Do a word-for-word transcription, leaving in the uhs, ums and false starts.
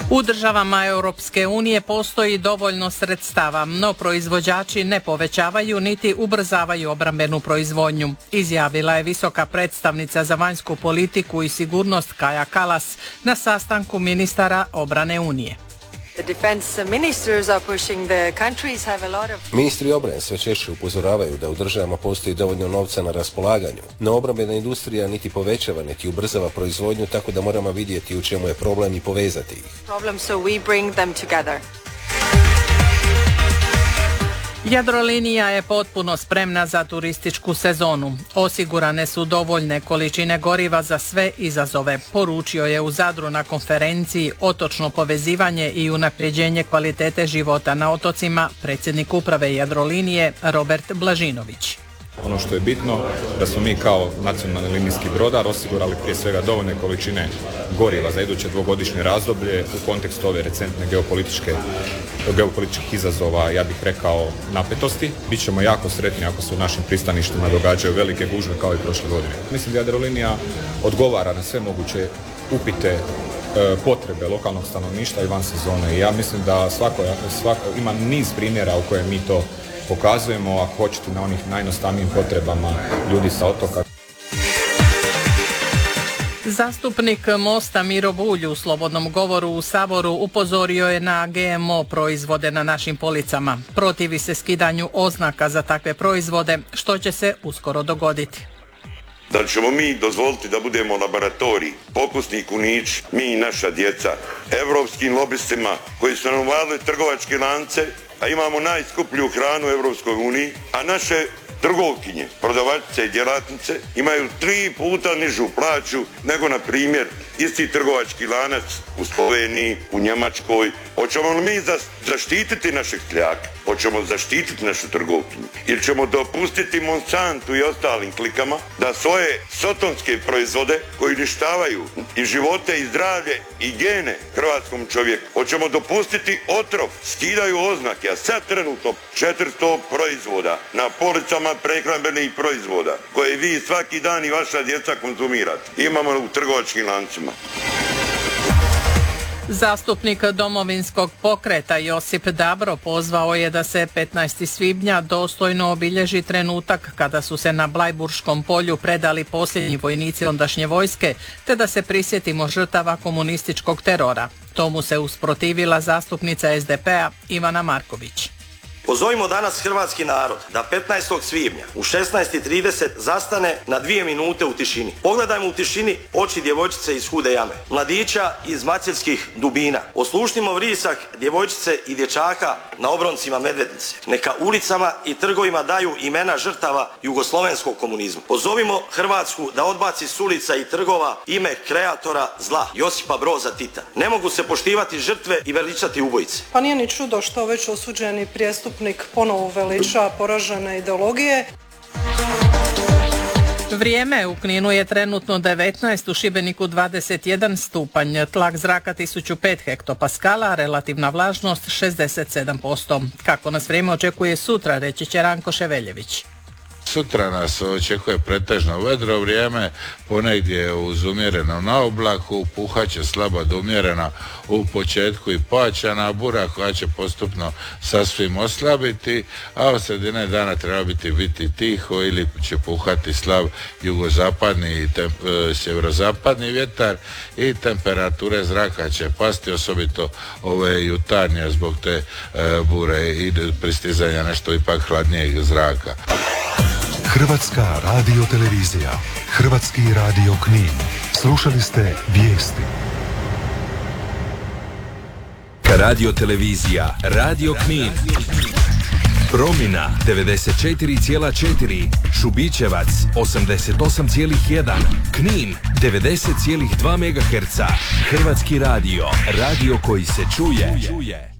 U državama Europske unije postoji dovoljno sredstava, no proizvođači ne povećavaju niti ubrzavaju obrambenu proizvodnju, izjavila je visoka predstavnica za vanjsku politiku i sigurnost Kaja Kallas na sastanku ministara obrane Unije. Ministri obrane sve češće upozoravaju da u državama postoji dovoljno novca na raspolaganju, no obrambena industrija niti povećava niti ubrzava proizvodnju, tako da moramo vidjeti u čemu je problem i povezati ih. Jadrolinija je potpuno spremna za turističku sezonu. Osigurane su dovoljne količine goriva za sve izazove, poručio je u Zadru na konferenciji Otočno povezivanje i unapređenje kvalitete života na otocima predsjednik uprave Jadrolinije Robert Blažinović. Ono što je bitno, da smo mi kao nacionalni linijski brodar osigurali prije svega dovoljne količine goriva za iduće dvogodišnje razdoblje u kontekstu ove recentne geopolitičke, geopolitičkih izazova, ja bih rekao, napetosti. Bićemo jako sretni ako se u našim pristaništima događaju velike gužve kao i prošle godine. Mislim da Jadrolinija odgovara na sve moguće upite, potrebe lokalnog stanovništva i van sezone. I ja mislim da svako, svako ima niz primjera u kojem mi to pokazujemo, ako hoćete, na onih najjednostavnijim potrebama ljudi sa otoka. Zastupnik Mosta Miro Bulj u slobodnom govoru u Saboru upozorio je na G M O proizvode na našim policama. Protivi se skidanju oznaka za takve proizvode, što će se uskoro dogoditi. Da ćemo mi dozvoliti da budemo laboratorij, pokusni kunići, mi i naša djeca, evropskim lobistima koji su nam uvalili trgovačke lance, a imamo najskuplju hranu u Europskoj uniji, a naše trgovkinje, prodavačice i djelatnice imaju tri puta nižu plaću nego, na primjer, isti trgovački lanac u Sloveniji, u Njemačkoj. Hoćemo li mi zaštititi našeg seljaka? Hoćemo zaštititi našu trgovkinju? Ili ćemo dopustiti Monsantu i ostalim klikama da svoje sotonske proizvode koji uništavaju i živote i zdravlje i gene hrvatskom čovjeku? Hoćemo dopustiti otrov, skidaju oznake, a sad trenutno četiristo proizvoda na policama prehrambenih proizvoda koje vi svaki dan i vaša djeca konzumirate. Imamo u trgovačkim lancima. Zastupnik Domovinskog pokreta Josip Dabro pozvao je da se petnaestog svibnja dostojno obilježi trenutak kada su se na Blajburškom polju predali posljednji vojnici ondašnje vojske, te da se prisjetimo žrtava komunističkog terora. Tomu se usprotivila zastupnica S D P-a Ivana Marković. Pozovimo danas hrvatski narod da petnaestog svibnja u šesnaest i trideset zastane na dvije minute u tišini. Pogledajmo u tišini oči djevojčice iz Hude jame, mladića iz Maceljskih dubina. Oslušnimo vrisak djevojčice i dječaka na obroncima Medvednice. Neka ulicama i trgovima daju imena žrtava jugoslovenskog komunizma. Pozovimo Hrvatsku da odbaci s ulica i trgova ime kreatora zla, Josipa Broza Tita. Ne mogu se poštivati žrtve i veličati ubojice. Pa nije ni čudo što već osuđeni prijestup ponovo veliča poražene ideologije. Vrijeme u Kninu je trenutno devetnaest, u Šibeniku dvadeset jedan stupanj, tlak zraka tisuću pet hektopaskala, relativna vlažnost šezdeset sedam posto. Kako nas vrijeme očekuje sutra, reći će Ranko Ševeljević. Sutra nas očekuje pretežno vedro vrijeme, ponegdje uz umjereno na oblaku, puhaće slabo do umjerena u početku i pojačana bura koja će postupno sasvim oslabiti, a od sredine dana treba biti biti tiho ili će puhati slab jugozapadni i temp- sjeverozapadni vjetar i temperature zraka će pasti, osobito ove jutarnje zbog te e, bure i pristizanja nešto ipak hladnijeg zraka. Hrvatska radiotelevizija, Hrvatski radio Knin. Slušali ste vijesti. Radiotelevizija, Radio Knin. Promina devedeset četiri zarez četiri, Šubićevac osamdeset osam zarez jedan, Knin devedeset zarez dva megaherca. Hrvatski radio, radio koji se čuje.